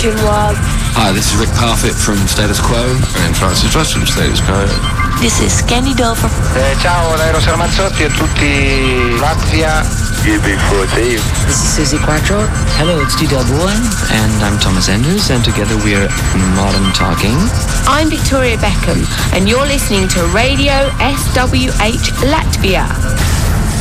Adrian Wild. Hi, this is Rick Parfitt from Status Quo. And Francis Ross from Status Quo. This is Scanny Dover. Ciao da Eros Ramazzotti e tutti Latvia. UB14. This is Susie Quattro. Hello, it's T. Del Boy. And I'm Thomas Enders, and together we're Modern Talking. I'm Victoria Beckham, and you're listening to Radio SWH Latvia.